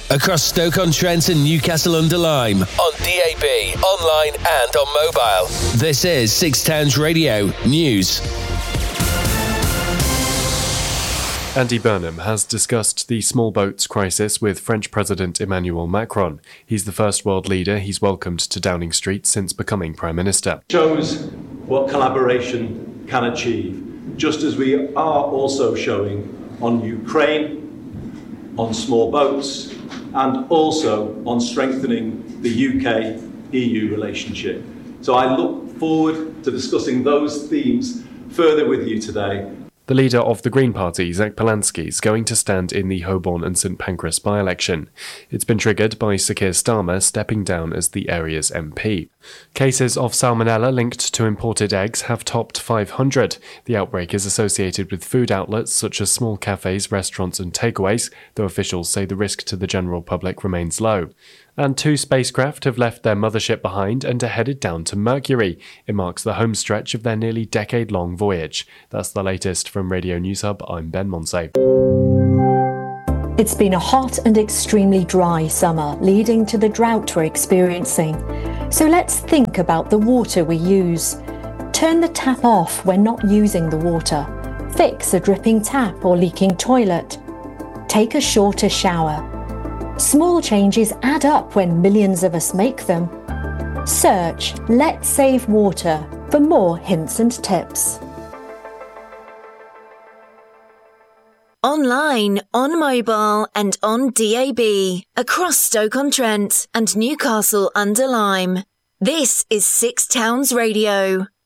across Stoke-on-Trent and Newcastle-under-Lyme, on DAB, online and on mobile. This is Six Towns Radio News. Andy Burnham has discussed the small boats crisis with French President Emmanuel Macron. He's the first world leader he's welcomed to Downing Street since becoming Prime Minister. Shows what collaboration can achieve, just as we are also showing on Ukraine, on small boats, and also on strengthening the UK-EU relationship. So I look forward to discussing those themes further with you today. The leader of the Green Party, Zach Polanski, is going to stand in the Holborn and St Pancras by-election. It's been triggered by Sir Keir Starmer stepping down as the area's MP. Cases of salmonella linked to imported eggs have topped 500. The outbreak is associated with food outlets such as small cafes, restaurants and takeaways, though officials say the risk to the general public remains low. And 2 spacecraft have left their mothership behind and are headed down to Mercury. It marks the home stretch of their nearly decade-long voyage. That's the latest from Radio News Hub. I'm Ben Monsey. It's been a hot and extremely dry summer, leading to the drought we're experiencing. So let's think about the water we use. Turn the tap off when not using the water. Fix a dripping tap or leaking toilet. Take a shorter shower. Small changes add up when millions of us make them. Search Let's Save Water for more hints and tips. Online, on mobile and on DAB, across Stoke-on-Trent and Newcastle-under-Lyme. This is Six Towns Radio.